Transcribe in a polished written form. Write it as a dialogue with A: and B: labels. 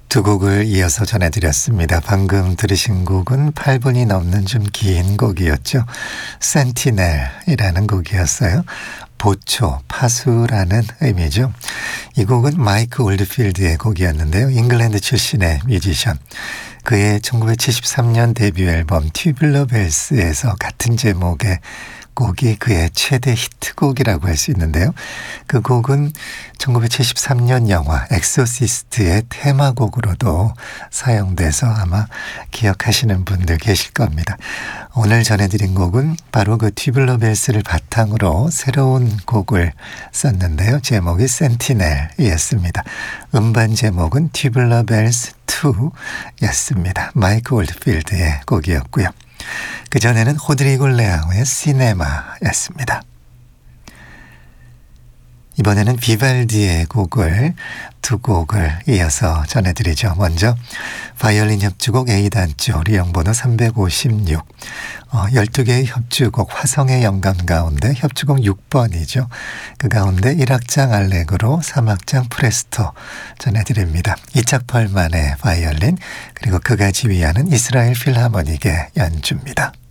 A: 두 곡을 이어서 전해드렸습니다. 방금 들으신 곡은 8분이 넘는 좀 긴 곡이었죠. 센티넬이라는 곡이었어요. 보초, 파수라는 의미죠. 이 곡은 마이크 올드필드의 곡이었는데요. 잉글랜드 출신의 뮤지션. 그의 1973년 데뷔 앨범 튜블러 벨스에서 같은 제목의 곡이 그의 최대 히트곡이라고 할 수 있는데요. 그 곡은 1973년 영화 엑소시스트의 테마곡으로도 사용돼서 아마 기억하시는 분들 계실 겁니다. 오늘 전해드린 곡은 바로 그 튜블러 벨스를 바탕으로 새로운 곡을 썼는데요. 제목이 센티넬이었습니다. 음반 제목은 튜블러 벨스 2였습니다. 마이크 올드필드의 곡이었고요. 그전에는 호드리고 레앙의 시네마였습니다. 이번에는 비발디의 곡을 두 곡을 이어서 전해드리죠. 먼저 바이올린 협주곡 A단조 리형번호 356 12개의 협주곡 화성의 영감 가운데 협주곡 6번이죠. 그 가운데 1악장 알레그로 3악장 프레스토 전해드립니다. 이착 펄만의 바이올린 그리고 그가 지휘하는 이스라엘 필하모닉의 연주입니다.